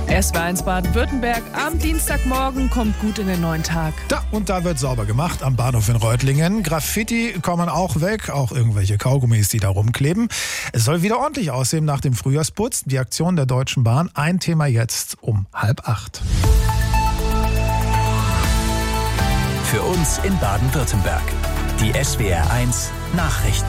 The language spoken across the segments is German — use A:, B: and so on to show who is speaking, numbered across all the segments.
A: SWR1 Baden-Württemberg. Am Dienstagmorgen kommt gut in den neuen Tag.
B: Da wird sauber gemacht am Bahnhof in Reutlingen. Graffiti kommen auch weg, auch irgendwelche Kaugummis, die da rumkleben. Es soll wieder ordentlich aussehen nach dem Frühjahrsputz. Die Aktion der Deutschen Bahn. Ein Thema jetzt um 7:30.
C: Für uns in Baden-Württemberg. Die SWR1 Nachrichten.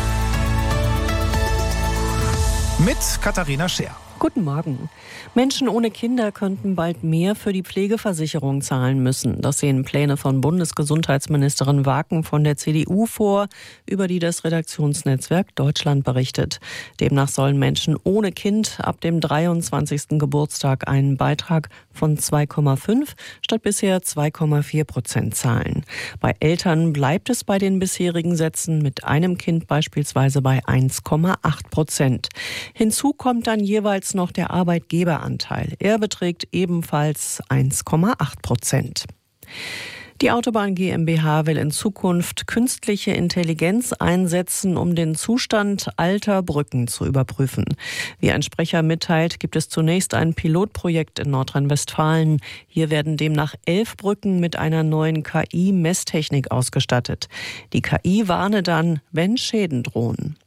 B: Mit Katharina Scher.
D: Guten Morgen. Menschen ohne Kinder könnten bald mehr für die Pflegeversicherung zahlen müssen. Das sehen Pläne von Bundesgesundheitsministerin Waken von der CDU vor, über die das Redaktionsnetzwerk Deutschland berichtet. Demnach sollen Menschen ohne Kind ab dem 23. Geburtstag einen Beitrag von 2,5 statt bisher 2,4% zahlen. Bei Eltern bleibt es bei den bisherigen Sätzen, mit einem Kind beispielsweise bei 1,8%. Hinzu kommt dann jeweils noch der Arbeitgeberanteil. Er beträgt ebenfalls 1,8%. Die Autobahn GmbH will in Zukunft künstliche Intelligenz einsetzen, um den Zustand alter Brücken zu überprüfen. Wie ein Sprecher mitteilt, gibt es zunächst ein Pilotprojekt in Nordrhein-Westfalen. Hier werden demnach 11 Brücken mit einer neuen KI-Messtechnik ausgestattet. Die KI warne dann, wenn Schäden drohen.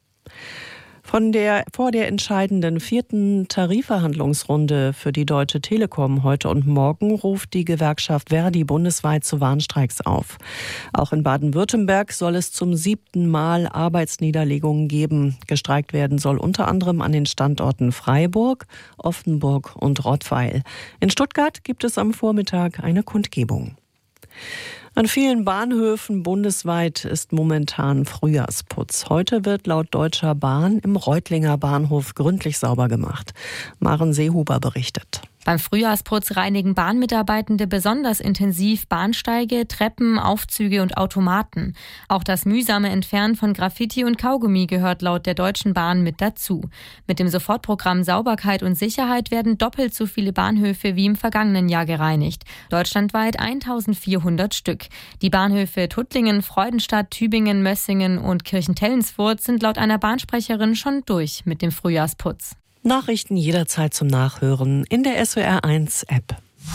D: Vor der entscheidenden 4. Tarifverhandlungsrunde für die Deutsche Telekom heute und morgen ruft die Gewerkschaft Verdi bundesweit zu Warnstreiks auf. Auch in Baden-Württemberg soll es zum 7. Mal Arbeitsniederlegungen geben. Gestreikt werden soll unter anderem an den Standorten Freiburg, Offenburg und Rottweil. In Stuttgart gibt es am Vormittag eine Kundgebung. An vielen Bahnhöfen bundesweit ist momentan Frühjahrsputz. Heute wird laut Deutscher Bahn im Reutlinger Bahnhof gründlich sauber gemacht. Maren Seehuber berichtet.
E: Beim Frühjahrsputz reinigen Bahnmitarbeitende besonders intensiv Bahnsteige, Treppen, Aufzüge und Automaten. Auch das mühsame Entfernen von Graffiti und Kaugummi gehört laut der Deutschen Bahn mit dazu. Mit dem Sofortprogramm Sauberkeit und Sicherheit werden doppelt so viele Bahnhöfe wie im vergangenen Jahr gereinigt. Deutschlandweit 1400 Stück. Die Bahnhöfe Tuttlingen, Freudenstadt, Tübingen, Mössingen und Kirchentellensfurth sind laut einer Bahnsprecherin schon durch mit dem Frühjahrsputz.
D: Nachrichten jederzeit zum Nachhören in der SWR1-App.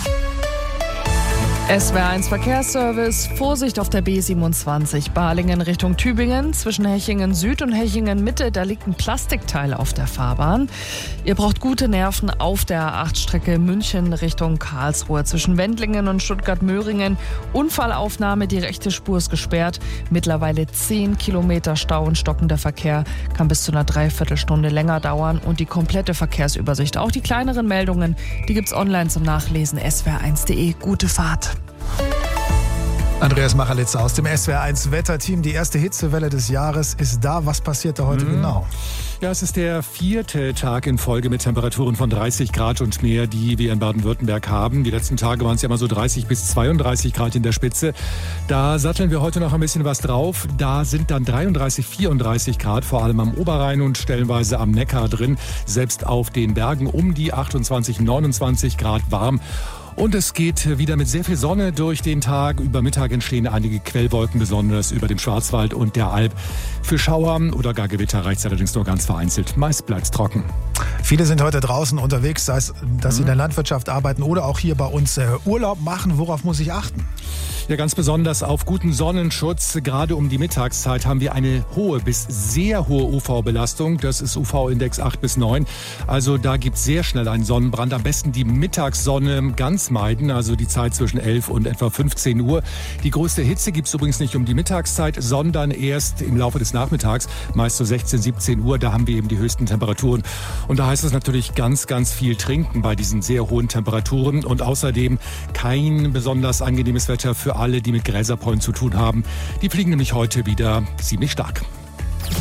A: SWR1 Verkehrsservice. Vorsicht auf der B27 Balingen Richtung Tübingen. Zwischen Hechingen Süd und Hechingen Mitte, da liegt ein Plastikteil auf der Fahrbahn. Ihr braucht gute Nerven auf der A8-Strecke München Richtung Karlsruhe. Zwischen Wendlingen und Stuttgart-Möhringen Unfallaufnahme, die rechte Spur ist gesperrt. Mittlerweile 10 Kilometer Stau und stockender Verkehr. Kann bis zu einer Dreiviertelstunde länger dauern. Und die komplette Verkehrsübersicht, auch die kleineren Meldungen, die gibt's online zum Nachlesen. swr1.de. Gute Fahrt.
B: Andreas Machelitzer aus dem SWR1 Wetterteam. Die erste Hitzewelle des Jahres ist da. Was passiert da heute genau?
F: Ja, es ist der 4. Tag in Folge mit Temperaturen von 30 Grad und mehr, die wir in Baden-Württemberg haben. Die letzten Tage waren es ja immer so 30 bis 32 Grad in der Spitze. Da satteln wir heute noch ein bisschen was drauf. Da sind dann 33, 34 Grad, vor allem am Oberrhein und stellenweise am Neckar drin. Selbst auf den Bergen um die 28, 29 Grad warm. Und es geht wieder mit sehr viel Sonne durch den Tag. Über Mittag entstehen einige Quellwolken, besonders über dem Schwarzwald und der Alb. Für Schauer oder gar Gewitter reicht es allerdings nur ganz vereinzelt. Meist bleibt es trocken.
B: Viele sind heute draußen unterwegs, sei es, dass sie in der Landwirtschaft arbeiten oder auch hier bei uns Urlaub machen. Worauf muss ich achten?
F: Ja, ganz besonders auf guten Sonnenschutz. Gerade um die Mittagszeit haben wir eine hohe bis sehr hohe UV-Belastung. Das ist UV-Index 8 bis 9. Also da gibt es sehr schnell einen Sonnenbrand. Am besten die Mittagssonne ganz meiden, also die Zeit zwischen 11 und etwa 15 Uhr. Die größte Hitze gibt es übrigens nicht um die Mittagszeit, sondern erst im Laufe des Nachmittags, meist so 16, 17 Uhr. Da haben wir eben die höchsten Temperaturen. Und da heißt es natürlich ganz, ganz viel trinken bei diesen sehr hohen Temperaturen. Und außerdem kein besonders angenehmes Wetter für alle, die mit Gräserpollen zu tun haben. Die fliegen nämlich heute wieder ziemlich stark.